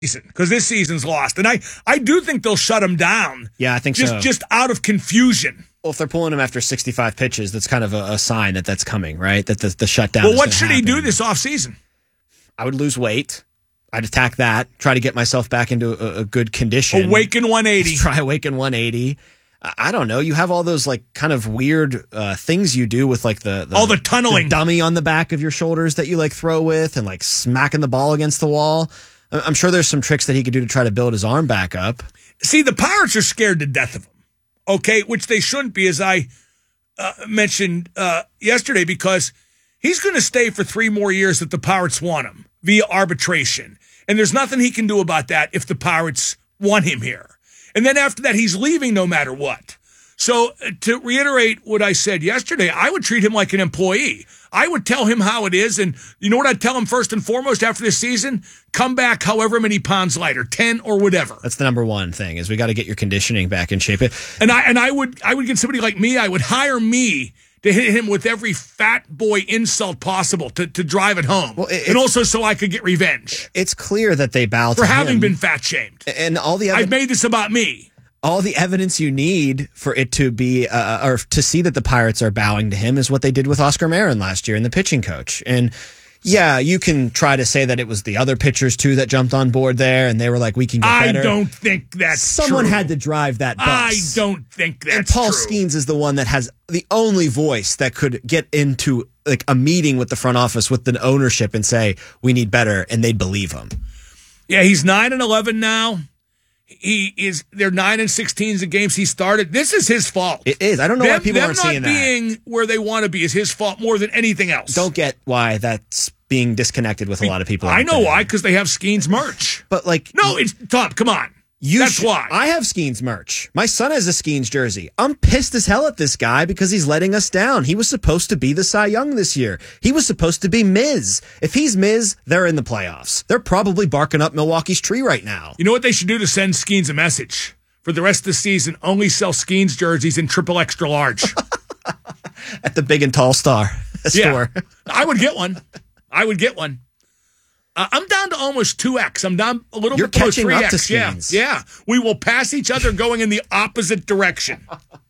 season, because this season's lost. And I do think they'll shut him down. Yeah, I think so. Just out of confusion. Well, if they're pulling him after 65 pitches, that's kind of a sign that that's coming, right? That the shutdown Well, is what should happen. he do this offseason? I would lose weight. I'd attack that, try to get myself back into a good condition. Awaken 180. Try Awaken 180. I don't know. You have all those like kind of weird things you do with like the tunneling, the dummy on the back of your shoulders that you like throw with, and like smacking the ball against the wall. I'm sure there's some tricks that he could do to try to build his arm back up. See, the Pirates are scared to death of him. Okay, which they shouldn't be, as I mentioned yesterday, because he's going to stay for 3 more years if the Pirates want him via arbitration. And there's nothing he can do about that if the Pirates want him here. And then after that, he's leaving no matter what. So to reiterate what I said yesterday, I would treat him like an employee. I would tell him how it is. And you know what I'd tell him first and foremost after this season? Come back however many pounds lighter, 10 or whatever. That's the number one thing, is we got to get your conditioning back in shape. And I would get somebody like me. I would hire me to hit him with every fat boy insult possible to drive it home. Well, and also so I could get revenge. It's clear that they bow for having been fat shamed. And all the I've made this about me. All the evidence you need for it to be, or to see that the Pirates are bowing to him, is what they did with Oscar Marin last year and the pitching coach. And yeah, you can try to say that it was the other pitchers too that jumped on board there, and they were like, "We can get better." I don't think that's Someone true. had to drive that bus. I don't think that's true. And Paul true. Skeens is the one that has the only voice that could get into like a meeting with the front office with the ownership and say, "We need better," and they'd believe him. Yeah, he's 9-11 now. They're 9-16 the games he started. This is his fault. It is. I don't know why people aren't seeing that. Them not being where they want to be is his fault more than anything else. Don't get why that's being disconnected with a lot of people. I know why, because they have Skeens merch. But like, no, it's Tom. Come on. That's why. I have Skeens merch. My son has a Skeens jersey. I'm pissed as hell at this guy because he's letting us down. He was supposed to be the Cy Young this year. He was supposed to be Miz. If he's Miz, they're in the playoffs. They're probably barking up Milwaukee's tree right now. You know what they should do to send Skeens a message? For the rest of the season, only sell Skeens jerseys in triple extra large. At the Big and Tall Star store. I would get one. I'm down to almost 2X. I'm down a little bit below 3X. You're catching up to Skeens. Yeah. We will pass each other going in the opposite direction.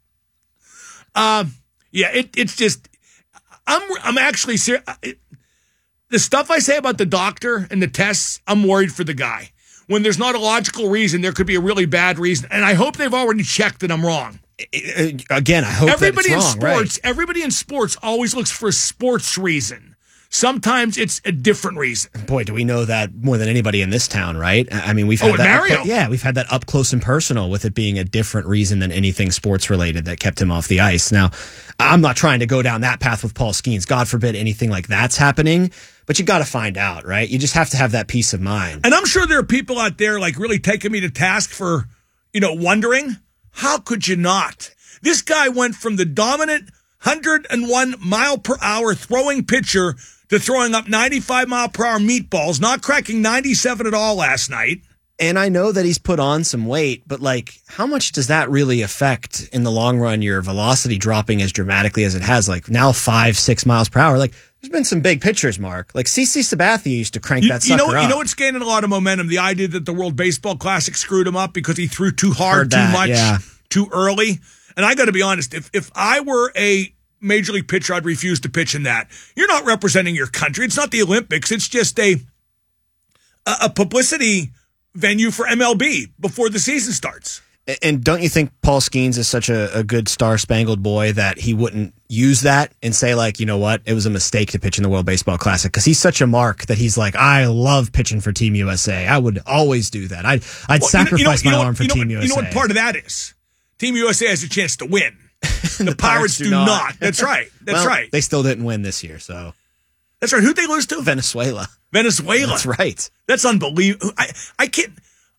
It's just, I'm actually serious. The stuff I say about the doctor and the tests, I'm worried for the guy. When there's not a logical reason, there could be a really bad reason. And I hope they've already checked that I'm wrong. Again, I hope everybody that it's in wrong, sports, right? Everybody in sports always looks for a sports reason. Sometimes it's a different reason. Boy, do we know that more than anybody in this town, right? I mean, we've had that. Mario. We've had that up close and personal with it being a different reason than anything sports related that kept him off the ice. Now, I'm not trying to go down that path with Paul Skeens. God forbid anything like that's happening. But you got to find out, right? You just have to have that peace of mind. And I'm sure there are people out there like really taking me to task for, wondering, how could you not? This guy went from the dominant 101 mile per hour throwing pitcher to throwing up 95 mile per hour meatballs, not cracking 97 at all last night. And I know that he's put on some weight, but like, how much does that really affect in the long run your velocity dropping as dramatically as it has? Like now 5-6 miles per hour. Like there's been some big pitchers, Mark. Like CC Sabathia used to crank that sucker up. You know what's gaining a lot of momentum? The idea that the World Baseball Classic screwed him up because he threw too hard, too much, too early. And I got to be honest, if I were a major league pitcher, I'd refuse to pitch in that. You're not representing your country. It's not the Olympics. It's just a publicity venue for MLB before the season starts. And don't you think Paul Skeens is such a good star-spangled boy that he wouldn't use that and say, like, you know what, it was a mistake to pitch in the World Baseball Classic? Because he's such a mark that he's like, I love pitching for Team USA. I would always do that. I'd sacrifice my arm for Team USA. You know what part of that is? Team USA has a chance to win. The Pirates do not. That's right. That's right. They still didn't win this year, so. That's right. Who'd they lose to? Venezuela. That's right. That's unbelievable. I can't.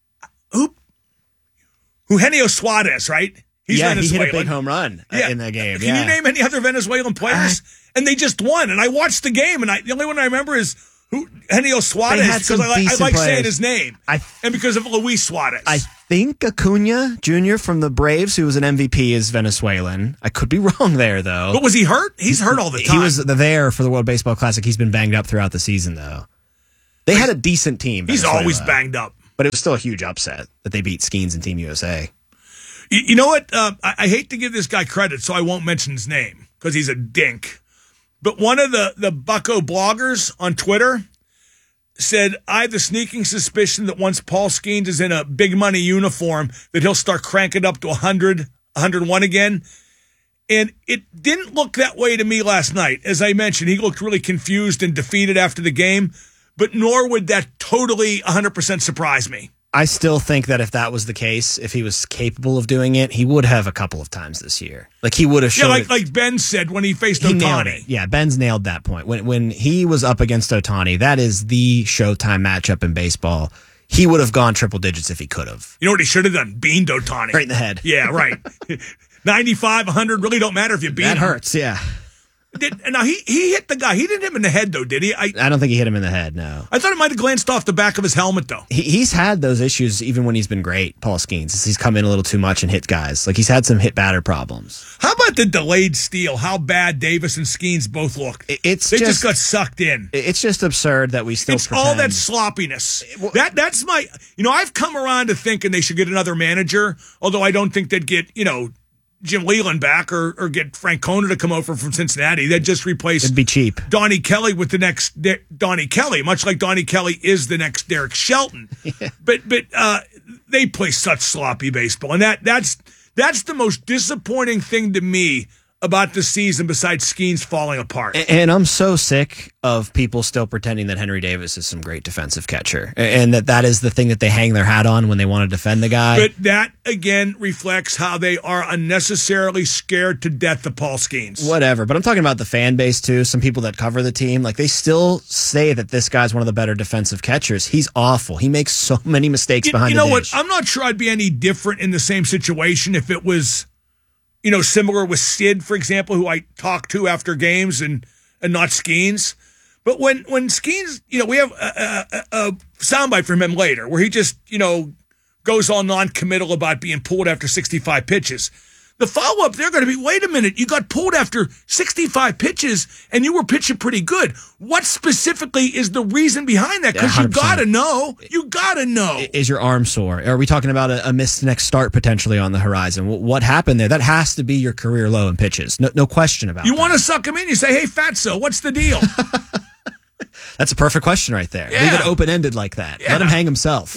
Eugenio Suarez, right? He's Venezuelan. He hit a big home run in that game. Can you name any other Venezuelan players? And they just won. And I watched the game, and the only one I remember is Eugenio Suarez because I like saying his name, and because of Luis Suarez. I think Acuna Jr. from the Braves, who was an MVP, is Venezuelan. I could be wrong there, though. But was he hurt? He's hurt all the time. He was there for the World Baseball Classic. He's been banged up throughout the season, though. They had a decent team. He's always banged up. But it was still a huge upset that they beat Skeens and Team USA. You know what? I hate to give this guy credit, so I won't mention his name because he's a dink. But one of the Bucko bloggers on Twitter said, I have the sneaking suspicion that once Paul Skeens is in a big money uniform, that he'll start cranking up to 100, 101 again. And it didn't look that way to me last night. As I mentioned, he looked really confused and defeated after the game, but nor would that totally 100% surprise me. I still think that if that was the case, if he was capable of doing it, he would have a couple of times this year. Like he would have shown like Ben said when he faced Ohtani. Yeah, Ben's nailed that point. When he was up against Ohtani, that is the Showtime matchup in baseball. He would have gone triple digits if he could have. You know what he should have done? Beamed Ohtani. Right in the head. Yeah, right. 95, 100 really don't matter if you beat him. That hurts, yeah. Now, he hit the guy. He didn't hit him in the head, though, did he? I don't think he hit him in the head, no. I thought it might have glanced off the back of his helmet, though. He's had those issues even when he's been great, Paul Skeens. He's come in a little too much and hit guys. Like, he's had some hit batter problems. How about the delayed steal? How bad Davis and Skeens both looked. They just got sucked in. It's just absurd that we still pretend. All that sloppiness. That's my... I've come around to thinking they should get another manager, although I don't think they'd get, Jim Leland back or get Frank Kona to come over from Cincinnati. They'd just replace It'd be cheap. Donnie Kelly with the next Donnie Kelly, much like Donnie Kelly is the next Derek Shelton. Yeah. But they play such sloppy baseball. And that's the most disappointing thing to me about the season besides Skeens falling apart. And I'm so sick of people still pretending that Henry Davis is some great defensive catcher and that is the thing that they hang their hat on when they want to defend the guy. But that, again, reflects how they are unnecessarily scared to death of Paul Skeens. Whatever. But I'm talking about the fan base, too. Some people that cover the team, like they still say that this guy's one of the better defensive catchers. He's awful. He makes so many mistakes behind the dish. You know what? I'm not sure I'd be any different in the same situation if it was... similar with Sid, for example, who I talk to after games and not Skeens. But when Skeens, we have a soundbite from him later where he just, goes all non-committal about being pulled after 65 pitches. The follow-up, they're going to be, wait a minute, you got pulled after 65 pitches and you were pitching pretty good. What specifically is the reason behind that? Because you got to know. You got to know. Is your arm sore? Are we talking about a missed next start potentially on the horizon? What happened there? That has to be your career low in pitches. No question about it. You want to suck him in? You say, hey, Fatso, what's the deal? That's a perfect question right there. Yeah. Leave it open-ended like that. Yeah. Let him hang himself.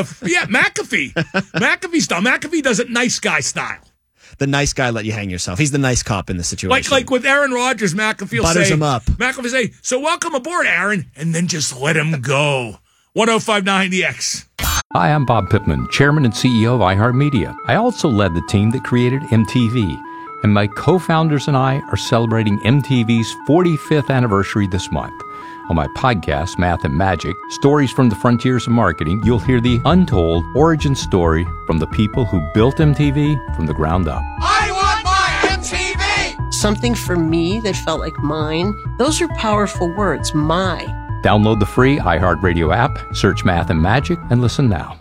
McAfee. McAfee style. McAfee does it nice guy style. The nice guy let you hang yourself. He's the nice cop in the situation. Like with Aaron Rodgers, McAfee butters him up. McAfee say, so welcome aboard, Aaron, and then just let him go. 105.9 The X. Hi, I'm Bob Pittman, Chairman and CEO of iHeartMedia. I also led the team that created MTV, and my co-founders and I are celebrating MTV's 45th anniversary this month. On my podcast, Math and Magic, Stories from the Frontiers of Marketing, you'll hear the untold origin story from the people who built MTV from the ground up. I want my MTV! Something for me that felt like mine. Those are powerful words, my. Download the free iHeartRadio app, search Math and Magic, and listen now.